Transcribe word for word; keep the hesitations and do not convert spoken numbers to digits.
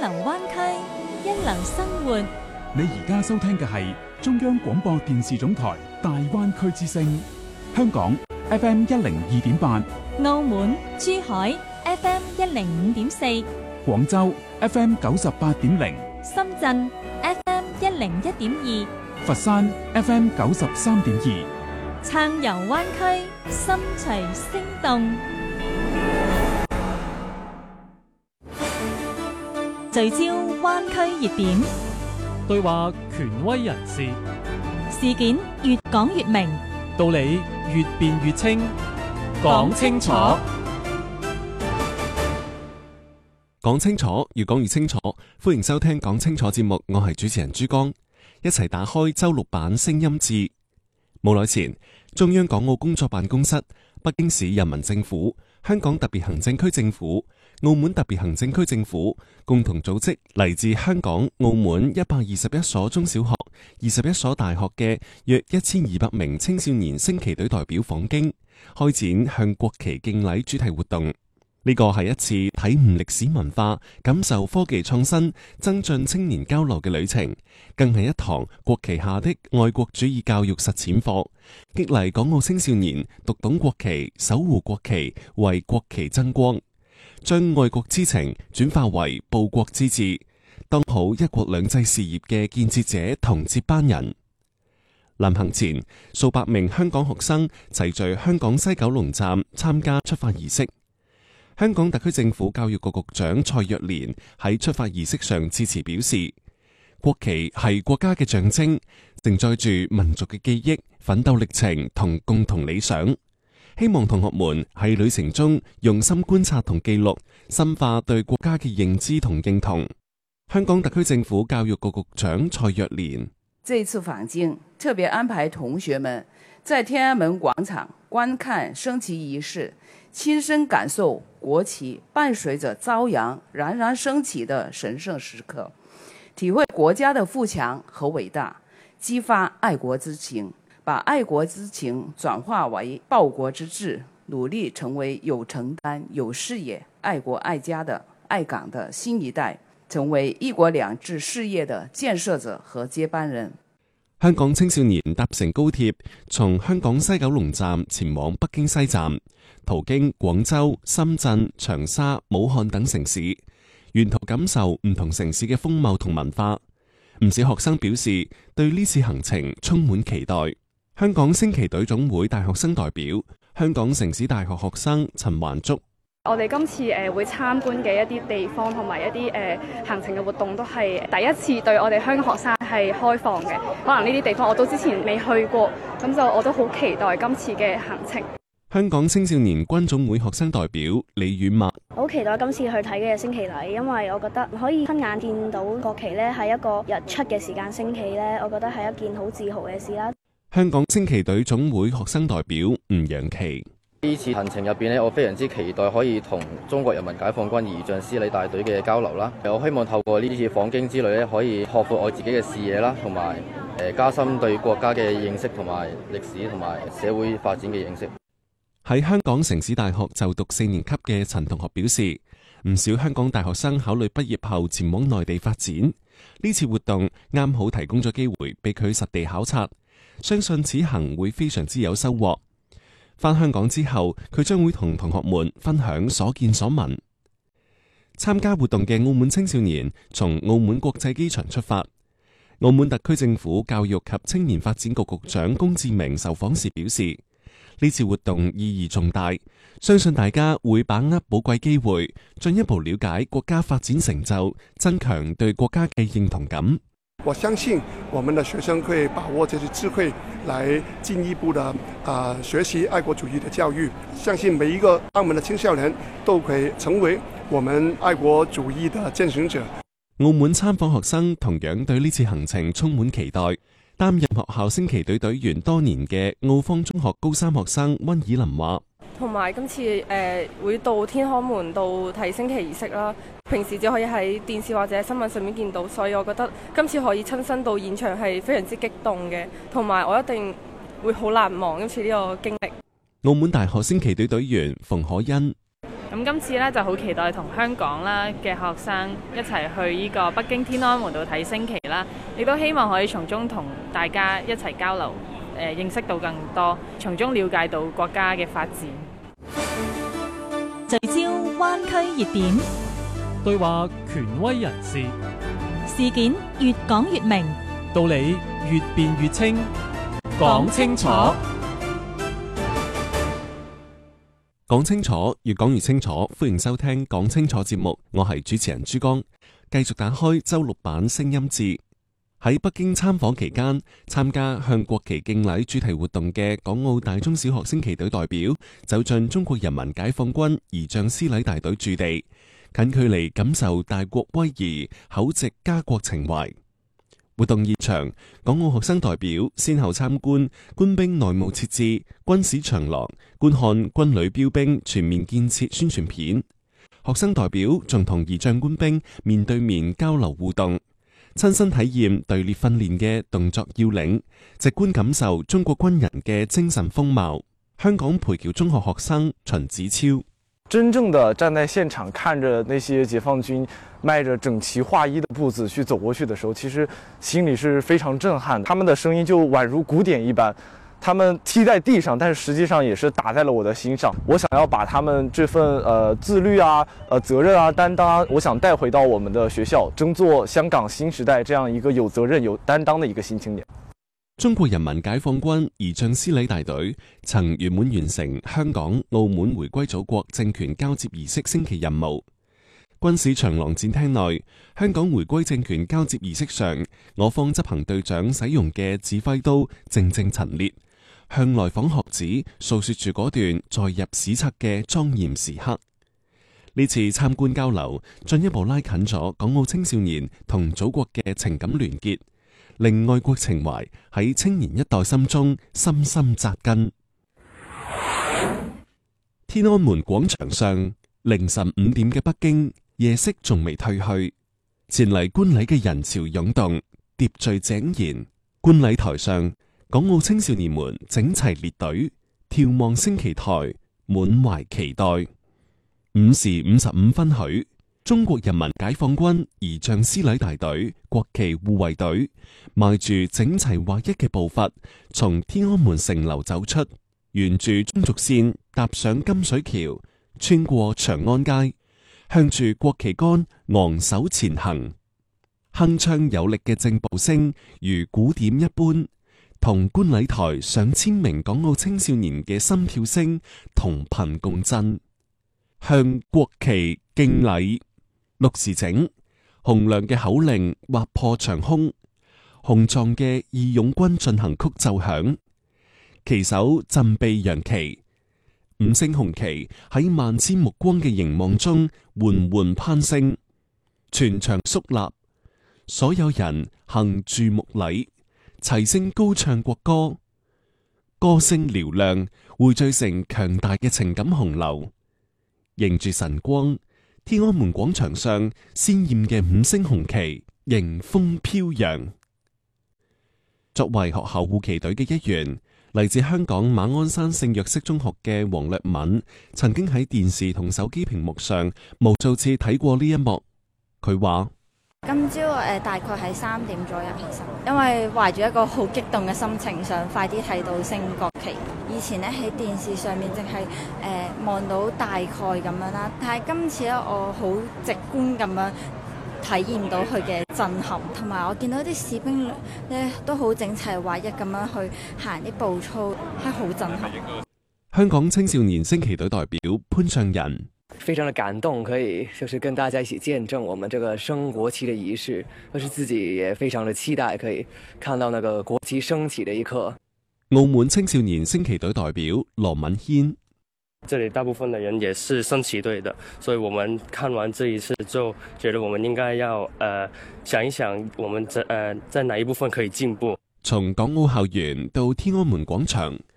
流灣區，一流生活。 你而家收聽嘅係中央廣播電視總台大灣區之聲，香港 F M 一零二點八， 澳門、珠海 F M 一零五點四， 廣州 F M 九十八點零， 深圳 F M 一零一點二， 佛山 F M 九十三點二， 暢遊灣區，心隨聲動，聚焦灣區熱點， 對話權威人士， 事件越講越明， 道理越辯越清，講清楚， 講清楚，越講越清楚。歡迎收聽講清楚節目，我係主持人珠江，一齊打開周六版聲音誌。冇耐前，中央港澳工作辦公室、北京市人民政府、香港特別行政區政府、澳門特別行政區政府共同組織嚟自香港、澳門一百二十一所中小學、二十一所大學嘅約一千二百名青少年升旗隊代表訪京，開展向國旗敬禮主題活動。呢個係一次體悟歷史文化、感受科技創新、增進青年交流嘅旅程，更係一堂國旗下的愛國主義教育實踐課，激勵港澳青少年讀懂國旗、守護國旗、為國旗爭光，將愛國之情轉化為報國之志，當好一國兩制事業嘅建設者同接班人。臨行前，數百名香港學生齊聚香港西九龍站參加出發儀式。香港特區政府教育局局長蔡若蓮喺出發儀式上致辭表示，國旗係國家嘅象徵，承載住民族嘅記憶、奮鬥歷程同共同理想。希望同學們喺旅程中用心觀察同記錄，深化對國家嘅認知同認同。香港特區政府教育局局長蔡若蓮： 這次訪京，特別安排同學們在天安門廣場觀看升旗儀式，親身感受國旗伴隨着朝陽冉冉升起的神聖時刻，體會國家的富強和偉大，激發愛國之情，把愛國之情轉化為報國之志，努力成為有承擔、有視野、愛國愛家的愛港的新一代，成為一國兩制事業的建設者和接班人。 香港青少年搭乘高鐵，從香港西九龍站前往北京西站，途經廣州、深圳、長沙、武漢等城市，沿途感受唔同城市嘅風貌同文化。唔少學生表示對呢次行程充滿期待。香港升旗隊總會大學生代表、香港城市大學學生陳環竹： 我哋今次誒會參觀嘅一啲地方同埋一啲誒行程嘅活動都係第一次對我哋香港學生係開放嘅，可能呢啲地方我都之前未去過，咁就我都好期待今次嘅行程。 香港青少年軍總會學生代表李婉墨： 好期待今次去睇嘅升旗禮，因為我覺得可以親眼見到國旗呢喺一個日出嘅時間升起呢，我覺得係一件好自豪嘅事啦。 香港升旗隊總會學生代表吳揚琪： 呢次行程入邊呢，我非常之期待可以同中國人民解放軍儀仗師禮大隊嘅交流啦。我希望透過呢次訪京之旅呢，可以擴闊我自己嘅視野啦，同埋誒加深對國家嘅認識同埋歷史同埋社會發展嘅認識。 喺香港城市大學就讀四年級嘅陳同學表示，唔少香港大學生考慮畢業後前往內地發展，呢次活動啱好提供咗機會俾佢實地考察，相信此行會非常之有收穫。返香港之後，佢將會同同學們分享所見所聞。參加活動嘅澳門青少年從澳門國際機場出發。澳門特區政府教育及青年發展局局長龔志明受訪時表示，呢次活動意義重大，相信大家會把握寶貴機會，進一步了解國家發展成就，增強對國家嘅認同感。 我相信我們的學生會把握這些智慧，來進一步的啊、呃、學習愛國主義的教育。相信每一個澳門的青少年都可以成為我們愛國主義的踐行者。 澳門參訪學生同樣對呢次行程充滿期待。擔任學校升旗隊隊員多年嘅澳方中學高三學生溫以林話： 同埋今次誒、呃、會到天安門度睇升旗儀式啦，平時只可以喺電視或者新聞上面見到，所以我覺得今次可以親身到現場係非常之激動嘅，同埋我一定會好難忘今次呢個經歷。 澳門大學升旗隊隊員馮可欣： 咁今次咧就好期待同香港啦嘅學生一齊去呢個北京天安門度睇升旗啦，亦都希望可以從中同大家一齊交流，誒、呃、認識到更多，從中了解到國家嘅發展。 聚焦灣區熱點， 對話權威人士， 事件越講越明， 道理越辯越清，講清楚。 講清楚，越講越清楚。歡迎收聽講清楚節目，我係主持人珠江，繼續打開周六版聲音節。喺北京參訪期間，參加向國旗敬禮主題活動嘅港澳大中小學升旗隊代表走進中國人民解放軍儀仗獅禮大隊駐地，近距離感受大國威儀，厚植家國情懷。活動現場，港澳學生代表先後參觀官兵內務設置、軍史長廊，觀看軍旅標兵全面建設宣傳片。學生代表仲同儀仗官兵面對面交流互動，親身體驗隊列訓練嘅動作要領，直觀感受中國軍人嘅精神風貌。香港培僑中學學生秦子超。 真正的站在現場看着那些解放軍邁着整齊劃一的步子去走過去的時候，其實心裡是非常震撼的。他們的聲音就宛如鼓點一般，他們踢在地上，但是實際上也是打在了我的心上。我想要把他們這份呃自律啊、呃責任啊、擔當啊，我想帶回到我們的學校，爭做香港新時代這樣一個有責任、有擔當的一個新青年。 中國人民解放軍儀仗獅禮大隊曾圓滿完成香港、澳門回歸祖國政權交接儀式升旗任務。軍史長廊展廳內，香港回歸政權交接儀式上，我方執行隊長使用嘅指揮刀靜靜陳列，向來訪學子訴說住嗰段載入史冊嘅莊嚴時刻。呢次參觀交流，進一步拉近咗港澳青少年同祖國嘅情感聯結，令愛國情懷喺青年一代心中深深扎根。天安門廣場上，凌晨五點嘅北京，夜色仲未褪去，前嚟觀禮嘅人潮湧動，秩序井然。觀禮台上，港澳青少年們整齊列隊，眺望升旗台，滿懷期待。五時五十五分許，中國人民解放軍儀仗獅禮大隊國旗護衛隊邁住整齊劃一嘅步伐，從天安門城樓走出，沿住中軸線踏上金水橋，穿過長安街，向住國旗杆昂首前行。鏗鏘有力嘅正步聲如鼓點一般，同觀禮台上千名港澳青少年嘅心跳聲同頻共振，向國旗敬禮。六時整，洪亮嘅口令劃破長空，雄壯嘅義勇軍進行曲奏響，旗手振臂揚旗，五星紅旗喺萬千目光嘅凝望中緩緩攀升，全場肅立，所有人行注目禮，齊聲高唱國歌，歌聲嘹亮，匯聚成強大嘅情感洪流，迎住晨光。天安門廣場上鮮豔嘅五星紅旗迎風飄揚。作為學校護旗隊嘅一員，嚟自香港馬鞍山聖若瑟中學嘅黃略敏，曾經喺電視同手機屏幕上無數次睇過呢一幕。佢話： 今朝誒、呃、大概係三點左右起身，因為懷住一個好激動嘅心情，想快啲睇到升國旗。以前咧喺電視上面淨係誒望到大概咁樣啦，但係今次咧我好直觀咁樣體驗到佢嘅震撼，同埋我見到啲士兵咧都好整齊劃一咁樣去行啲步操，係好震撼。 香港青少年升旗隊代表潘尚仁。 非常的感動，可以就是跟大家一起見證我們這個升國旗的儀式，而是自己也非常的期待可以看到那個國旗升起的一刻。 澳門青少年升旗隊代表羅敏軒， 這裡大部分的人也是升旗隊的，所以我們看完這一次就覺得我們應該要呃想一想，我們在呃在哪一部分可以進步。 從港澳校園到天安門廣場，